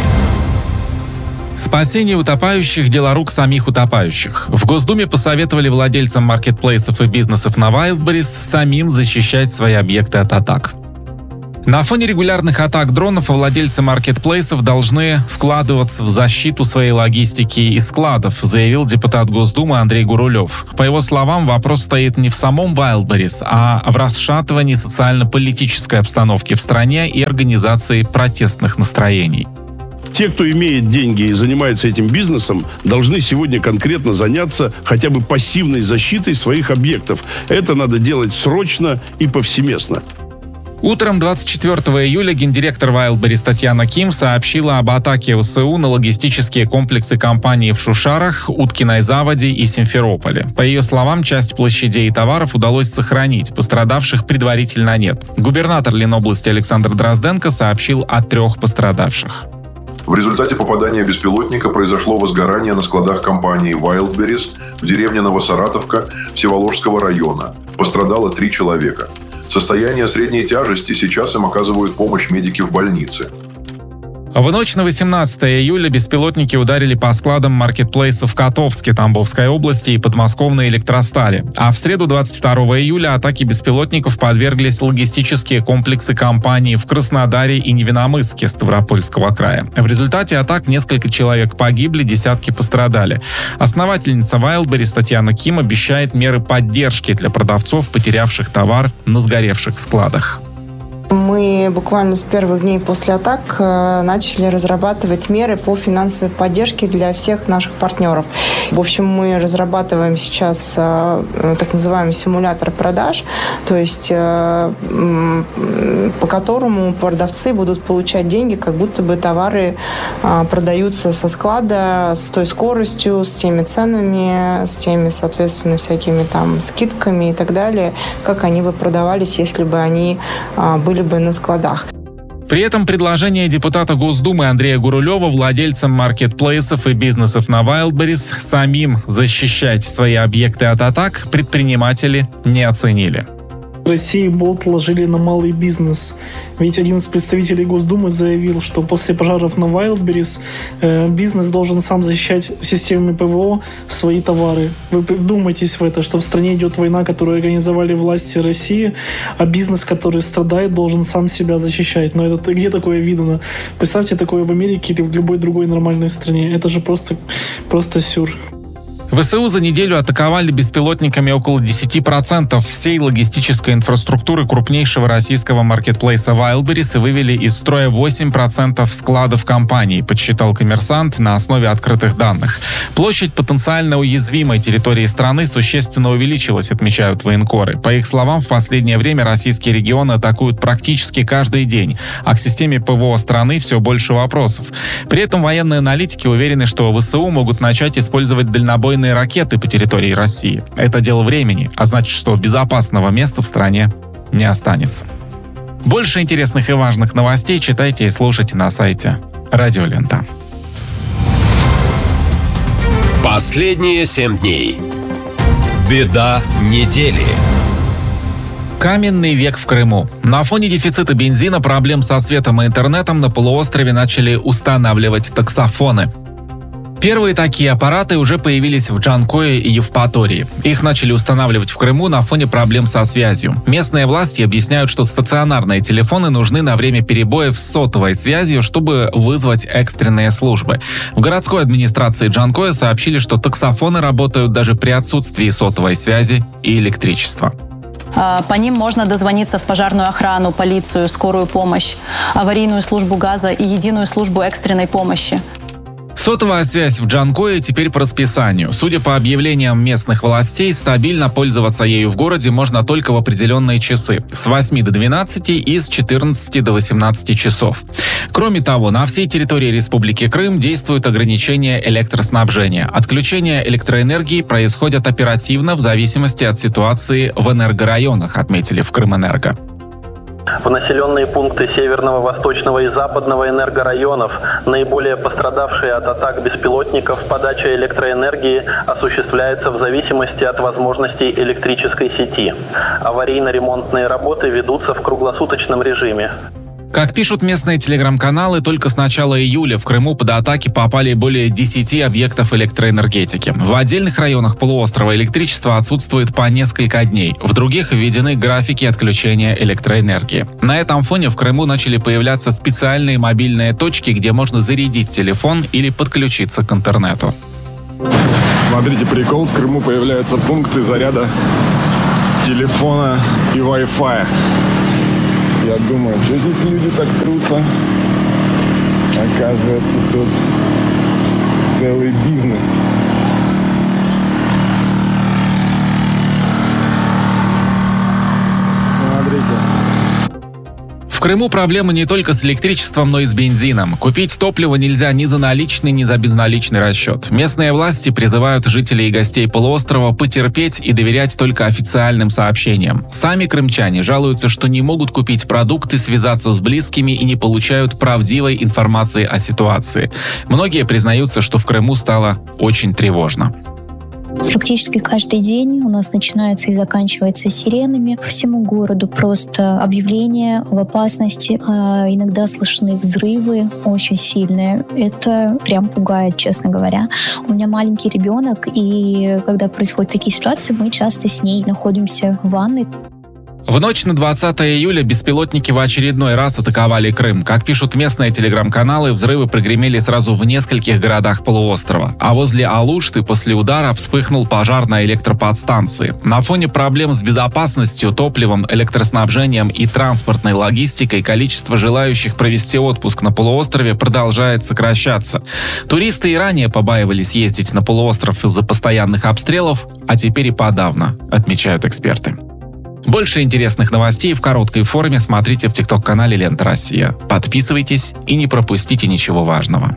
Спасение утопающих – дело рук самих утопающих. В Госдуме посоветовали владельцам маркетплейсов и бизнесов на Wildberries самим защищать свои объекты от атак. На фоне регулярных атак дронов владельцы маркетплейсов должны вкладываться в защиту своей логистики и складов, заявил депутат Госдумы Андрей Гурулев. По его словам, вопрос стоит не в самом Wildberries, а в расшатывании социально-политической обстановки в стране и организации протестных настроений. Те, кто имеет деньги и занимается этим бизнесом, должны сегодня конкретно заняться хотя бы пассивной защитой своих объектов. Это надо делать срочно и повсеместно. Утром двадцать четвёртого июля гендиректор Wildberries Татьяна Ким сообщила об атаке ВСУ на логистические комплексы компании в Шушарах, Уткиной Заводе и Симферополе. По ее словам, часть площадей и товаров удалось сохранить, пострадавших предварительно нет. Губернатор Ленобласти Александр Дрозденко сообщил о трех пострадавших. В результате попадания беспилотника произошло возгорание на складах компании Wildberries в деревне Новосаратовка Всеволожского района. Пострадало три человека. Состояние средней тяжести, сейчас им оказывают помощь медики в больнице. В ночь на восемнадцатое июля беспилотники ударили по складам маркетплейсов в Котовске, Тамбовской области и подмосковной Электростали. А в среду двадцать второго июля атаке беспилотников подверглись логистические комплексы компании в Краснодаре и Невиномысске Ставропольского края. В результате атак несколько человек погибли, десятки пострадали. Основательница Wildberries Татьяна Ким обещает меры поддержки для продавцов, потерявших товар на сгоревших складах. Мы буквально с первых дней после атак начали разрабатывать меры по финансовой поддержке для всех наших партнеров. В общем, мы разрабатываем сейчас так называемый симулятор продаж, то есть по которому продавцы будут получать деньги, как будто бы товары продаются со склада с той скоростью, с теми ценами, с теми, соответственно, всякими там скидками и так далее, как они бы продавались, если бы они были бы на складах. При этом предложение депутата Госдумы Андрея Гурулева владельцам маркетплейсов и бизнесов на Wildberries самим защищать свои объекты от атак предприниматели не оценили. В России болт ложили на малый бизнес. Ведь один из представителей Госдумы заявил, что после пожаров на Wildberries э, бизнес должен сам защищать системами ПВО свои товары. Вы вдумайтесь в это, что в стране идет война, которую организовали власти России, а бизнес, который страдает, должен сам себя защищать. Но это где такое видно? Представьте такое в Америке или в любой другой нормальной стране. Это же просто, просто сюр. ВСУ за неделю атаковали беспилотниками около десять процентов всей логистической инфраструктуры крупнейшего российского маркетплейса Wildberries и вывели из строя восемь процентов складов компании, подсчитал «Коммерсант» на основе открытых данных. Площадь потенциально уязвимой территории страны существенно увеличилась, отмечают военкоры. По их словам, в последнее время российские регионы атакуют практически каждый день, а к системе ПВО страны все больше вопросов. При этом военные аналитики уверены, что ВСУ могут начать использовать дальнобойные ракеты по территории России. Это дело времени, а значит, что безопасного места в стране не останется. Больше интересных и важных новостей читайте и слушайте на сайте Радио Лента. Последние семь дней. Беда недели. Каменный век в Крыму. На фоне дефицита бензина, проблем со светом и интернетом на полуострове начали устанавливать таксофоны. Первые такие аппараты уже появились в Джанкое и Евпатории. Их начали устанавливать в Крыму на фоне проблем со связью. Местные власти объясняют, что стационарные телефоны нужны на время перебоев с сотовой связью, чтобы вызвать экстренные службы. В городской администрации Джанкое сообщили, что таксофоны работают даже при отсутствии сотовой связи и электричества. По ним можно дозвониться в пожарную охрану, полицию, скорую помощь, аварийную службу газа и единую службу экстренной помощи. Сотовая связь в Джанкое теперь по расписанию. Судя по объявлениям местных властей, стабильно пользоваться ею в городе можно только в определенные часы. С восьми до двенадцати и с четырнадцати до восемнадцати часов. Кроме того, на всей территории Республики Крым действуют ограничения электроснабжения. Отключения электроэнергии происходят оперативно в зависимости от ситуации в энергорайонах, отметили в Крымэнерго. В населенные пункты северного, восточного и западного энергорайонов, наиболее пострадавшие от атак беспилотников, подача электроэнергии осуществляется в зависимости от возможностей электрической сети. Аварийно-ремонтные работы ведутся в круглосуточном режиме. Как пишут местные телеграм-каналы, только с начала июля в Крыму под атаки попали более десяти объектов электроэнергетики. В отдельных районах полуострова электричество отсутствует по несколько дней. В других введены графики отключения электроэнергии. На этом фоне в Крыму начали появляться специальные мобильные точки, где можно зарядить телефон или подключиться к интернету. Смотрите, прикол, в Крыму появляются пункты заряда телефона и Wi-Fi. Я думаю, что здесь люди так трутся? Оказывается, тут целый бизнес. Смотрите. В Крыму проблемы не только с электричеством, но и с бензином. Купить топливо нельзя ни за наличный, ни за безналичный расчет. Местные власти призывают жителей и гостей полуострова потерпеть и доверять только официальным сообщениям. Сами крымчане жалуются, что не могут купить продукты, связаться с близкими и не получают правдивой информации о ситуации. Многие признаются, что в Крыму стало очень тревожно. Практически каждый день у нас начинается и заканчивается сиренами по всему городу. Просто объявления об опасности. А иногда слышны взрывы очень сильные. Это прям пугает, честно говоря. У меня маленький ребенок, и когда происходят такие ситуации, мы часто с ней находимся в ванной. В ночь на двадцатое июля беспилотники в очередной раз атаковали Крым. Как пишут местные телеграм-каналы, взрывы прогремели сразу в нескольких городах полуострова. А возле Алушты после удара вспыхнул пожар на электроподстанции. На фоне проблем с безопасностью, топливом, электроснабжением и транспортной логистикой количество желающих провести отпуск на полуострове продолжает сокращаться. Туристы и ранее побаивались ездить на полуостров из-за постоянных обстрелов, а теперь и подавно, отмечают эксперты. Больше интересных новостей в короткой форме смотрите в тикток-канале «Лента Россия». Подписывайтесь и не пропустите ничего важного.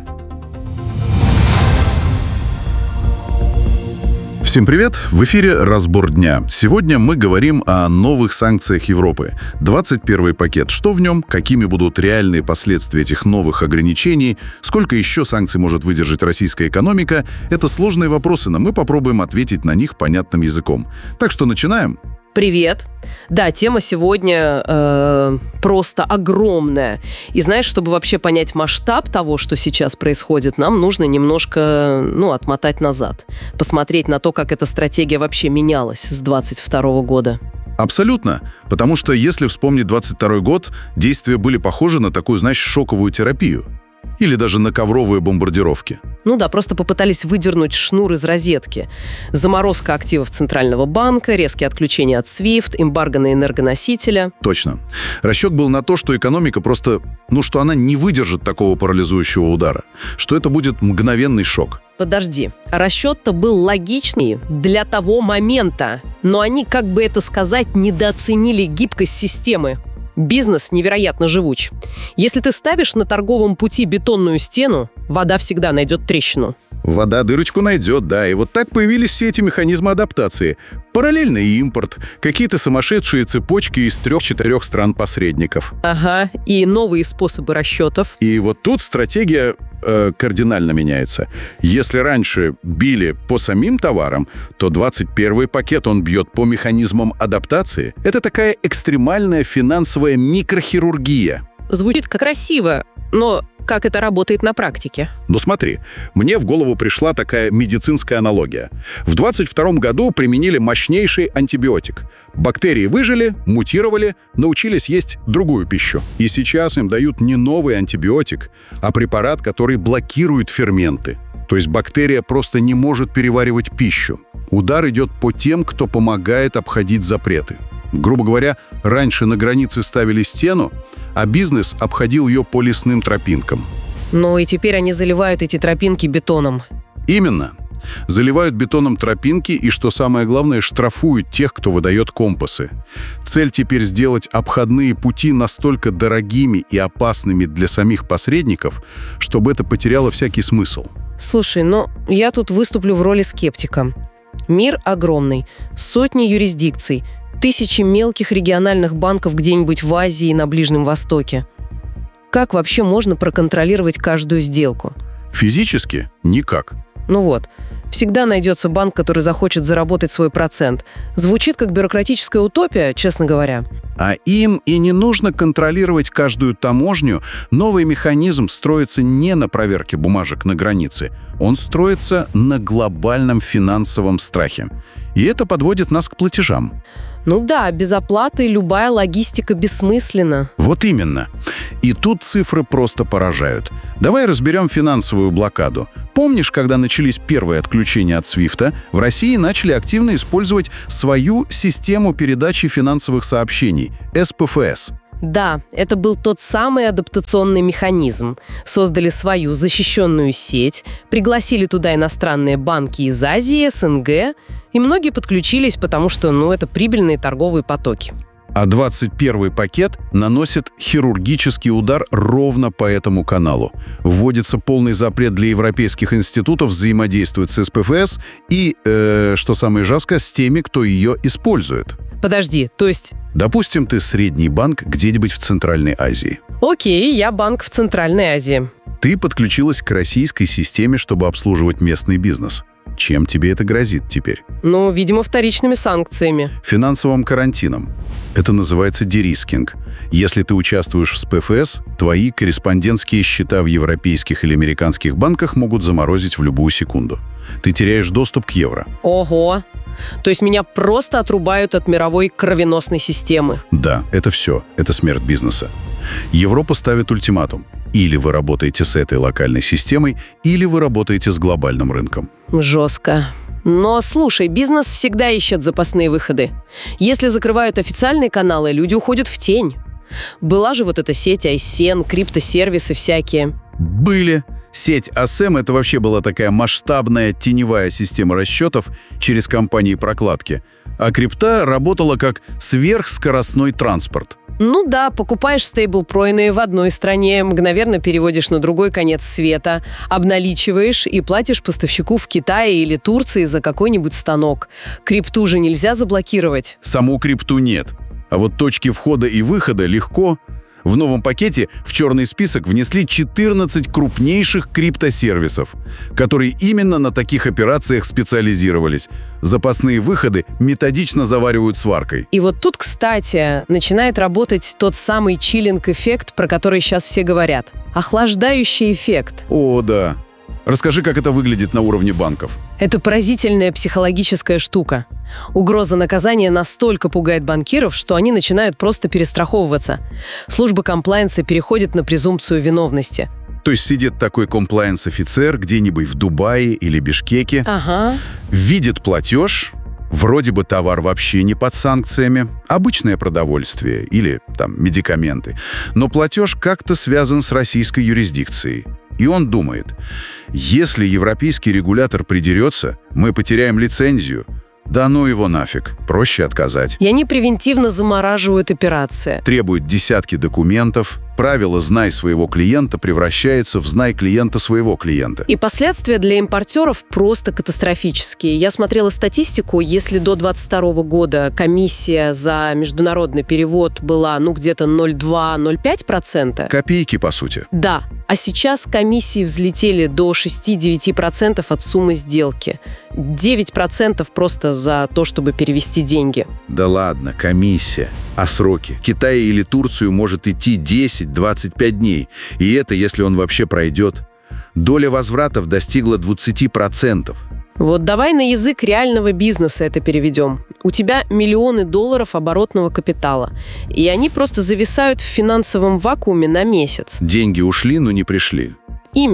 Всем привет! В эфире «Разбор дня». Сегодня мы говорим о новых санкциях Европы. двадцать первый пакет. Что в нем? Какими будут реальные последствия этих новых ограничений? Сколько еще санкций может выдержать российская экономика? Это сложные вопросы, но мы попробуем ответить на них понятным языком. Так что начинаем. Привет. Да, тема сегодня э, просто огромная. И знаешь, чтобы вообще понять масштаб того, что сейчас происходит, нам нужно немножко, ну, отмотать назад. Посмотреть на то, как эта стратегия вообще менялась с двадцать второго года. Абсолютно. Потому что, если вспомнить двадцать второй год, действия были похожи на такую, знаешь, шоковую терапию. Или даже на ковровые бомбардировки. Ну да, просто попытались выдернуть шнур из розетки. Заморозка активов Центрального банка, резкие отключения от свифт, эмбарго на энергоносителя. Точно. Расчет был на то, что экономика просто, ну, что она не выдержит такого парализующего удара. Что это будет мгновенный шок. Подожди, расчет-то был логичный для того момента. Но они, как бы это сказать, недооценили гибкость системы. Бизнес невероятно живуч. Если ты ставишь на торговом пути бетонную стену, вода всегда найдет трещину. Вода дырочку найдет, да. И вот так появились все эти механизмы адаптации. Параллельный импорт, какие-то сумасшедшие цепочки из трех-четырех стран-посредников. Ага, и новые способы расчетов. И вот тут стратегия э, кардинально меняется. Если раньше били по самим товарам, то двадцать первый пакет он бьет по механизмам адаптации. Это такая экстремальная финансовая микрохирургия. Звучит как красиво, но как это работает на практике? Ну смотри, мне в голову пришла такая медицинская аналогия. В двадцать втором году применили мощнейший антибиотик. Бактерии выжили, мутировали, научились есть другую пищу. И сейчас им дают не новый антибиотик, а препарат, который блокирует ферменты. То есть бактерия просто не может переваривать пищу. Удар идет по тем, кто помогает обходить запреты. Грубо говоря, раньше на границе ставили стену, а бизнес обходил ее по лесным тропинкам. Ну и теперь они заливают эти тропинки бетоном. Именно. Заливают бетоном тропинки и, что самое главное, штрафуют тех, кто выдает компасы. Цель теперь сделать обходные пути настолько дорогими и опасными для самих посредников, чтобы это потеряло всякий смысл. Слушай, ну я тут выступлю в роли скептика. Мир огромный, сотни юрисдикций, тысячи мелких региональных банков где-нибудь в Азии и на Ближнем Востоке. Как вообще можно проконтролировать каждую сделку? Физически никак. Ну вот, всегда найдется банк, который захочет заработать свой процент. Звучит как бюрократическая утопия, честно говоря. А им и не нужно контролировать каждую таможню. Новый механизм строится не на проверке бумажек на границе. Он строится на глобальном финансовом страхе. И это подводит нас к платежам. Ну да, без оплаты любая логистика бессмысленна. Вот именно. И тут цифры просто поражают. Давай разберем финансовую блокаду. Помнишь, когда начались первые отключения от свифта, в России начали активно использовать свою систему передачи финансовых сообщений – эс пэ эф эс. Да, это был тот самый адаптационный механизм. Создали свою защищенную сеть, пригласили туда иностранные банки из Азии, эс эн гэ, и многие подключились, потому что, ну, это прибыльные торговые потоки. А двадцать первый пакет наносит хирургический удар ровно по этому каналу. Вводится полный запрет для европейских институтов взаимодействовать с эс пэ эф эс и, э, что самое жесткое, с теми, кто ее использует. Подожди, то есть... Допустим, ты средний банк где-нибудь в Центральной Азии. Окей, я банк в Центральной Азии. Ты подключилась к российской системе, чтобы обслуживать местный бизнес. Чем тебе это грозит теперь? Ну, видимо, вторичными санкциями. Финансовым карантином. Это называется дерискинг. Если ты участвуешь в эс пэ эф эс, твои корреспондентские счета в европейских или американских банках могут заморозить в любую секунду. Ты теряешь доступ к евро. Ого! То есть меня просто отрубают от мировой кровеносной системы. Да, это все. Это смерть бизнеса. Европа ставит ультиматум. Или вы работаете с этой локальной системой, или вы работаете с глобальным рынком. Жестко. Но, слушай, бизнес всегда ищет запасные выходы. Если закрывают официальные каналы, люди уходят в тень. Была же вот эта сеть ай эс эн, криптосервисы всякие. Были. Сеть эй эс эм — это вообще была такая масштабная теневая система расчетов через компании прокладки. А крипта работала как сверхскоростной транспорт. Ну да, покупаешь стейблкоины в одной стране, мгновенно переводишь на другой конец света, обналичиваешь и платишь поставщику в Китае или Турции за какой-нибудь станок. Крипту же нельзя заблокировать. Саму крипту нет. А вот точки входа и выхода легко. В новом пакете в черный список внесли четырнадцать крупнейших криптосервисов, которые именно на таких операциях специализировались. Запасные выходы методично заваривают сваркой. И вот тут, кстати, начинает работать тот самый чиллинг-эффект, про который сейчас все говорят. Охлаждающий эффект. О, да. Расскажи, как это выглядит на уровне банков. Это поразительная психологическая штука. Угроза наказания настолько пугает банкиров, что они начинают просто перестраховываться. Служба комплаенса переходит на презумпцию виновности. То есть сидит такой комплаенс-офицер где-нибудь в Дубае или Бишкеке, ага. видит платеж, вроде бы товар вообще не под санкциями, обычное продовольствие или там медикаменты, но платеж как-то связан с российской юрисдикцией. И он думает, если европейский регулятор придерется, мы потеряем лицензию. Да ну его нафиг, проще отказать. И они превентивно замораживают операции. Требуют десятки документов. Правило «знай своего клиента» превращается в «знай клиента своего клиента». И последствия для импортеров просто катастрофические. Я смотрела статистику, если до двадцать второго года комиссия за международный перевод была, ну, где-то ноль целых два - ноль целых пять десятых процента. Копейки, по сути. Да. А сейчас комиссии взлетели до шесть-девять процентов от суммы сделки. девять процентов просто за то, чтобы перевести деньги. Да ладно, комиссия. А сроки? Китай или Турцию может идти десять-двадцать пять дней. И это, если он вообще пройдет. Доля возвратов достигла двадцать процентов. Вот давай на язык реального бизнеса это переведем. У тебя миллионы долларов оборотного капитала, и они просто зависают в финансовом вакууме на месяц. Деньги ушли, но не пришли. Именно.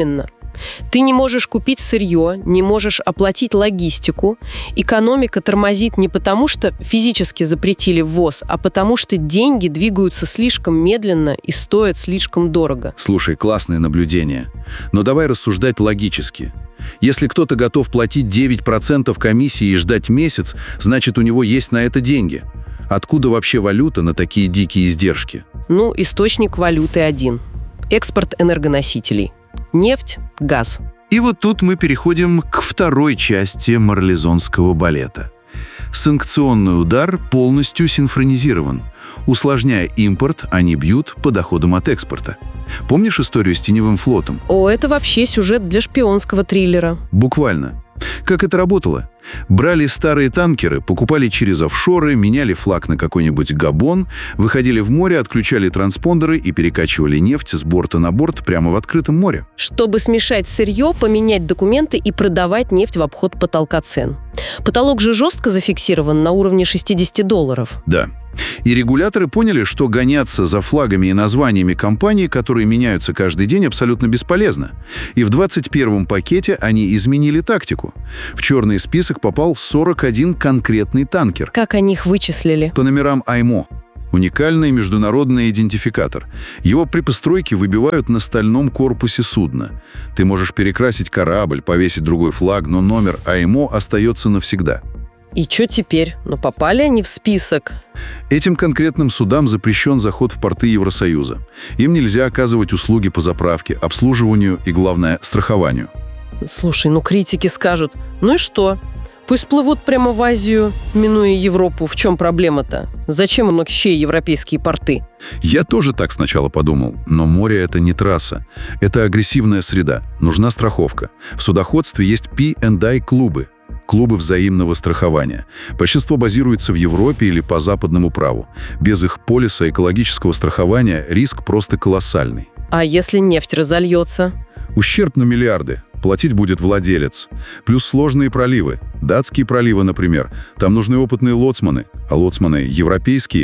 Ты не можешь купить сырье, не можешь оплатить логистику. Экономика тормозит не потому, что физически запретили ввоз, а потому что деньги двигаются слишком медленно и стоят слишком дорого. Слушай, классное наблюдение. Но давай рассуждать логически. Если кто-то готов платить девять процентов комиссии и ждать месяц, значит, у него есть на это деньги. Откуда вообще валюта на такие дикие издержки? Ну, источник валюты один. Экспорт энергоносителей. Нефть, газ. И вот тут мы переходим к второй части марлезонского балета. Санкционный удар полностью синхронизирован. Усложняя импорт, они бьют по доходам от экспорта. Помнишь историю с теневым флотом? О, это вообще сюжет для шпионского триллера. Буквально. Как это работало? Брали старые танкеры, покупали через офшоры, меняли флаг на какой-нибудь Габон, выходили в море, отключали транспондеры и перекачивали нефть с борта на борт прямо в открытом море. Чтобы смешать сырье, поменять документы и продавать нефть в обход потолка цен. Потолок же жестко зафиксирован на уровне шестьдесят долларов. Да. И регуляторы поняли, что гоняться за флагами и названиями компаний, которые меняются каждый день, абсолютно бесполезно. И в двадцать первом пакете они изменили тактику. В черный список попал сорок один конкретный танкер. Как они их вычислили? По номерам ай эм о. Уникальный международный идентификатор. Его при постройке выбивают на стальном корпусе судна. Ты можешь перекрасить корабль, повесить другой флаг, но номер ай эм о остается навсегда. И что теперь? Ну, попали они в список. Этим конкретным судам запрещен заход в порты Евросоюза. Им нельзя оказывать услуги по заправке, обслуживанию и, главное, страхованию. Слушай, ну критики скажут, ну и что? Пусть плывут прямо в Азию, минуя Европу. В чем проблема-то? Зачем им вообще европейские порты? Я тоже так сначала подумал. Но море — это не трасса. Это агрессивная среда. Нужна страховка. В судоходстве есть пи энд ай-клубы. Клубы взаимного страхования. Большинство базируется в Европе или по западному праву. Без их полиса экологического страхования риск просто колоссальный. А если нефть разольется? Ущерб на миллиарды. Платить будет владелец. Плюс сложные проливы. Датские проливы, например. Там нужны опытные лоцманы, а лоцманы европейские.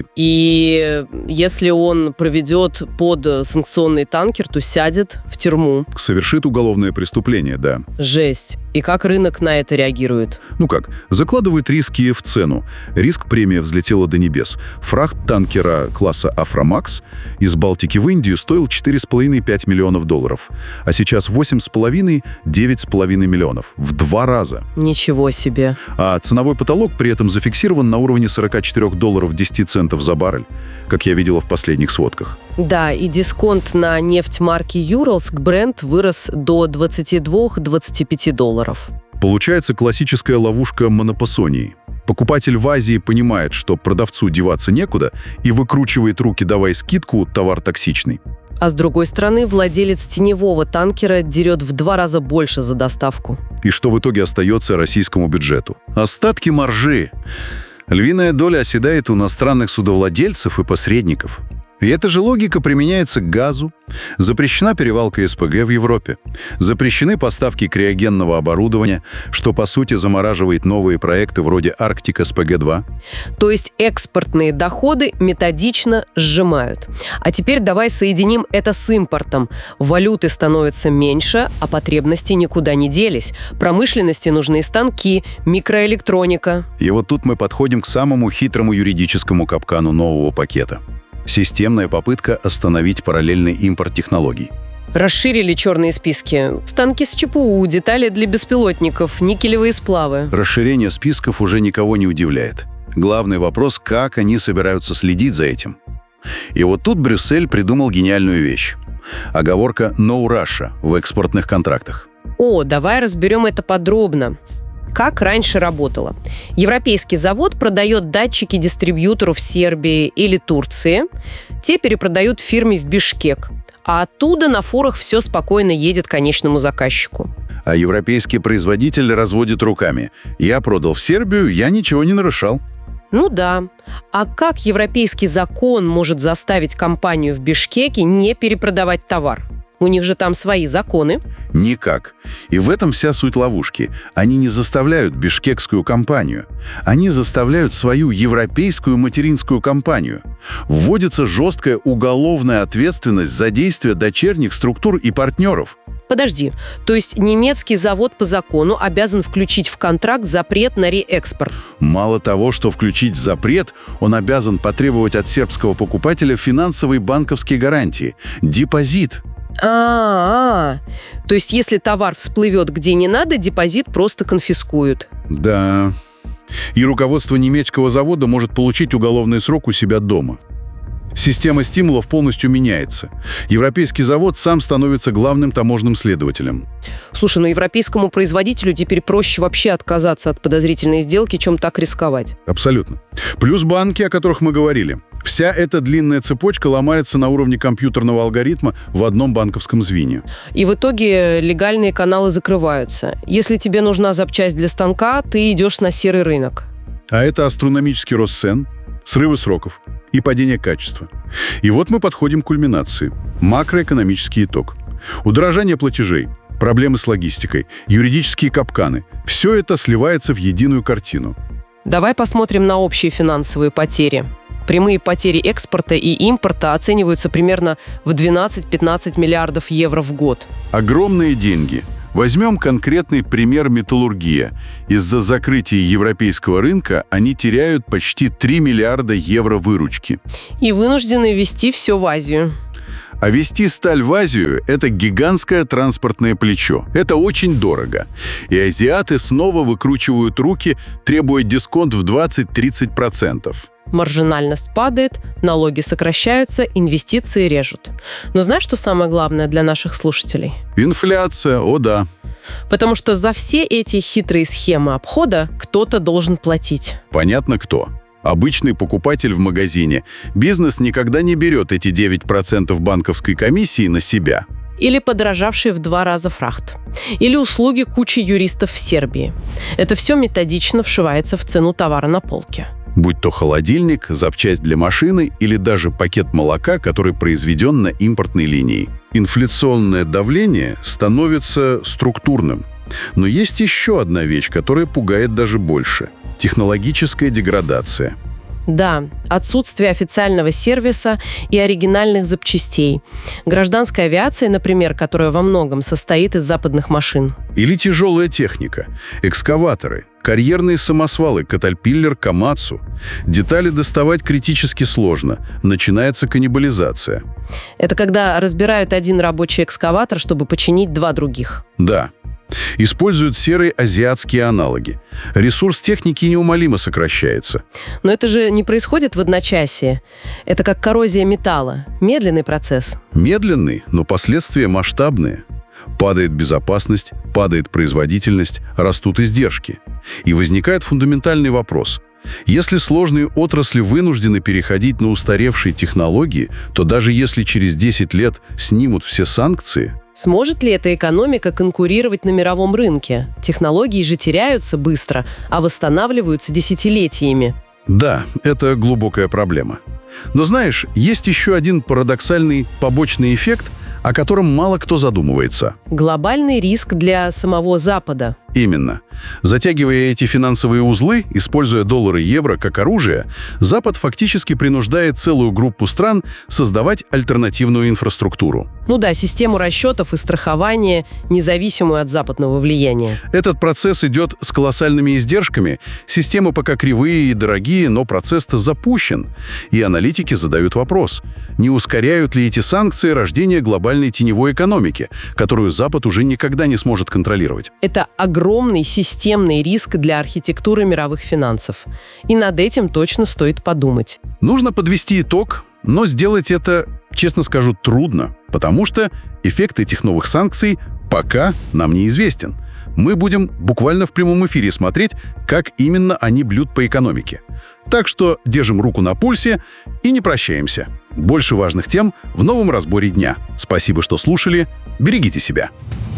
И если он проведет под санкционный танкер, то сядет в тюрьму. Совершит уголовное преступление, да. Жесть. И как рынок на это реагирует? Ну как, закладывает риски в цену. Риск-премия взлетела до небес. Фрахт танкера класса «Афромакс» из Балтики в Индию стоил четыре с половиной — пять миллионов долларов. А сейчас восемь с половиной — девять с половиной миллионов. В два раза. Ничего себе. А ценовой потолок при этом зафиксирован на уровне сорок четыре долларов десять центов за баррель, как я видела в последних сводках. Да, и дисконт на нефть марки Uralsk Brent вырос до двадцати двух — двадцати пяти долларов. Получается классическая ловушка монопосонии. Покупатель в Азии понимает, что продавцу деваться некуда, и выкручивает руки, давай скидку, товар токсичный. А с другой стороны, владелец теневого танкера дерет в два раза больше за доставку. И что в итоге остается российскому бюджету? Остатки маржи. Львиная доля оседает у иностранных судовладельцев и посредников. И эта же логика применяется к газу. Запрещена перевалка эс пэ гэ в Европе. Запрещены поставки криогенного оборудования, что, по сути, замораживает новые проекты вроде Арктик эс пэ гэ два. То есть экспортные доходы методично сжимают. А теперь давай соединим это с импортом. Валюты становится меньше, а потребности никуда не делись. Промышленности нужны станки, микроэлектроника. И вот тут мы подходим к самому хитрому юридическому капкану нового пакета. Системная попытка остановить параллельный импорт технологий. Расширили черные списки. Станки с че пэ у, детали для беспилотников, никелевые сплавы. Расширение списков уже никого не удивляет. Главный вопрос, как они собираются следить за этим. И вот тут Брюссель придумал гениальную вещь. Оговорка «No Russia» в экспортных контрактах. О, давай разберем это подробно. Как раньше работало? Европейский завод продает датчики дистрибьютору в Сербии или Турции. Те перепродают фирме в Бишкек. А оттуда на фурах все спокойно едет к конечному заказчику. А европейский производитель разводит руками. Я продал в Сербию, я ничего не нарушал. Ну да. А как европейский закон может заставить компанию в Бишкеке не перепродавать товар? У них же там свои законы. Никак. И в этом вся суть ловушки. Они не заставляют бишкекскую компанию. Они заставляют свою европейскую материнскую компанию. Вводится жесткая уголовная ответственность за действия дочерних структур и партнеров. Подожди, то есть немецкий завод по закону обязан включить в контракт запрет на реэкспорт? Мало того, что включить запрет, он обязан потребовать от сербского покупателя финансовые банковские гарантии – депозит. А-а-а, то есть если товар всплывет где не надо, депозит просто конфискуют. Да. И руководство немецкого завода может получить уголовный срок у себя дома. Система стимулов полностью меняется. Европейский завод сам становится главным таможенным следователем. Слушай, ну европейскому производителю теперь проще вообще отказаться от подозрительной сделки, чем так рисковать. Абсолютно. Плюс банки, о которых мы говорили. Вся эта длинная цепочка ломается на уровне компьютерного алгоритма в одном банковском звене. И в итоге легальные каналы закрываются. Если тебе нужна запчасть для станка, ты идешь на серый рынок. А это астрономический рост цен, срывы сроков и падение качества. И вот мы подходим к кульминации. Макроэкономический итог. Удорожание платежей, проблемы с логистикой, юридические капканы – все это сливается в единую картину. Давай посмотрим на общие финансовые потери. Прямые потери экспорта и импорта оцениваются примерно в двенадцать-пятнадцать миллиардов евро в год. Огромные деньги. Возьмем конкретный пример металлургия. Из-за закрытия европейского рынка они теряют почти три миллиарда евро выручки. И вынуждены везти все в Азию. А везти сталь в Азию – это гигантское транспортное плечо. Это очень дорого. И азиаты снова выкручивают руки, требуя дисконт в двадцать-тридцать процентов. Маржинальность падает, налоги сокращаются, инвестиции режут. Но знаешь, что самое главное для наших слушателей? Инфляция, о да. Потому что за все эти хитрые схемы обхода кто-то должен платить. Понятно, кто. Обычный покупатель в магазине. Бизнес никогда не берет эти девять процентов банковской комиссии на себя. Или подорожавший в два раза фрахт. Или услуги кучи юристов в Сербии. Это все методично вшивается в цену товара на полке. Будь то холодильник, запчасть для машины или даже пакет молока, который произведен на импортной линии. Инфляционное давление становится структурным. Но есть еще одна вещь, которая пугает даже больше – технологическая деградация. Да, отсутствие официального сервиса и оригинальных запчастей. Гражданская авиация, например, которая во многом состоит из западных машин. Или тяжелая техника, экскаваторы, карьерные самосвалы, Caterpillar, Komatsu. Детали доставать критически сложно. Начинается каннибализация. Это когда разбирают один рабочий экскаватор, чтобы починить два других. Да. Используют серые азиатские аналоги. Ресурс техники неумолимо сокращается. Но это же не происходит в одночасье. Это как коррозия металла. Медленный процесс. Медленный, но последствия масштабные. Падает безопасность, падает производительность, растут издержки. И возникает фундаментальный вопрос. Если сложные отрасли вынуждены переходить на устаревшие технологии, то даже если через десять лет снимут все санкции... Сможет ли эта экономика конкурировать на мировом рынке? Технологии же теряются быстро, а восстанавливаются десятилетиями. Да, это глубокая проблема. Но знаешь, есть еще один парадоксальный побочный эффект, о котором мало кто задумывается. Глобальный риск для самого Запада. Именно. Затягивая эти финансовые узлы, используя доллары и евро как оружие, Запад фактически принуждает целую группу стран создавать альтернативную инфраструктуру. Ну да, систему расчетов и страхования, независимую от западного влияния. Этот процесс идет с колоссальными издержками. Системы пока кривые и дорогие, но процесс-то запущен. И аналитики задают вопрос, не ускоряют ли эти санкции рождение глобальной теневой экономики, которую Запад уже никогда не сможет контролировать. Это огромный системный риск для архитектуры мировых финансов. И над этим точно стоит подумать. Нужно подвести итог, но сделать это, честно скажу, трудно, потому что эффект этих новых санкций пока нам неизвестен. Мы будем буквально в прямом эфире смотреть, как именно они бьют по экономике. Так что держим руку на пульсе и не прощаемся. Больше важных тем в новом разборе дня. Спасибо, что слушали. Берегите себя.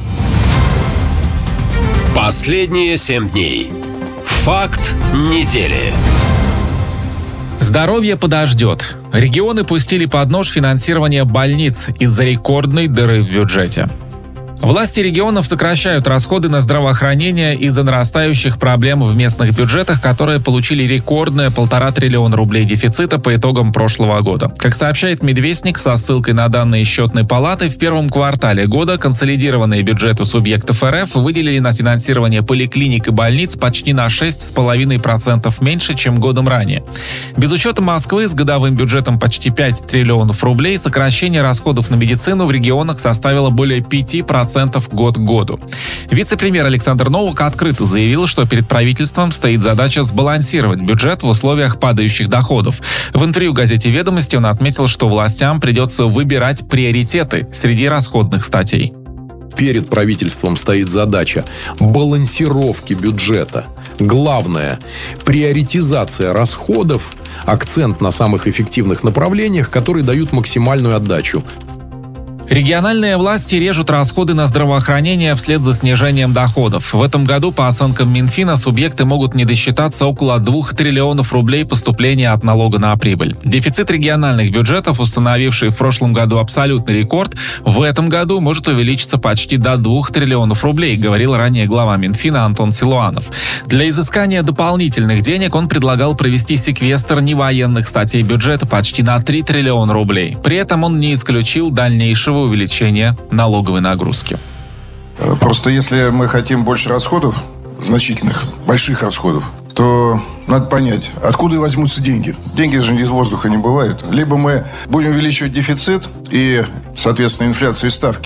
Последние семь дней. Факт недели. Здоровье подождет. Регионы пустили под нож финансирование больниц из-за рекордной дыры в бюджете. Власти регионов сокращают расходы на здравоохранение из-за нарастающих проблем в местных бюджетах, которые получили рекордное полтора триллиона рублей дефицита по итогам прошлого года. Как сообщает «Медвестник» со ссылкой на данные счетной палаты, в первом квартале года консолидированные бюджеты субъектов эр эф выделили на финансирование поликлиник и больниц почти на шесть целых пять десятых процента меньше, чем годом ранее. Без учета Москвы с годовым бюджетом почти пять триллионов рублей сокращение расходов на медицину в регионах составило более пяти процентов год к году. Вице-премьер Александр Новак открыто заявил, что перед правительством стоит задача сбалансировать бюджет в условиях падающих доходов. В интервью газете «Ведомости» он отметил, что властям придется выбирать приоритеты среди расходных статей. Перед правительством стоит задача балансировки бюджета. Главное – приоритизация расходов, акцент на самых эффективных направлениях, которые дают максимальную отдачу. Региональные власти режут расходы на здравоохранение вслед за снижением доходов. В этом году, по оценкам Минфина, субъекты могут не досчитаться около двух триллионов рублей поступления от налога на прибыль. Дефицит региональных бюджетов, установивший в прошлом году абсолютный рекорд, в этом году может увеличиться почти до двух триллионов рублей, говорил ранее глава Минфина Антон Силуанов. Для изыскания дополнительных денег он предлагал провести секвестр невоенных статей бюджета почти на три триллиона рублей. При этом он не исключил дальнейшего увеличения налоговой нагрузки. Просто если мы хотим больше расходов, значительных, больших расходов, то надо понять, откуда возьмутся деньги. Деньги же из воздуха не бывают. Либо мы будем увеличивать дефицит и, соответственно, инфляцию и ставки